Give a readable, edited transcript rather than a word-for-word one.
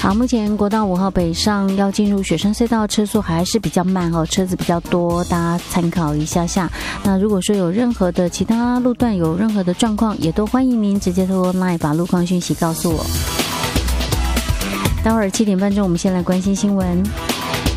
好，目前国道5号北上要进入雪山隧道，车速还是比较慢哦，车子比较多，大家参考一下下。那如果说有任何的其他路段有任何的状况，也都欢迎您直接透过 LINE 把路况讯息告诉我。待会儿7点半钟，我们先来关心新闻。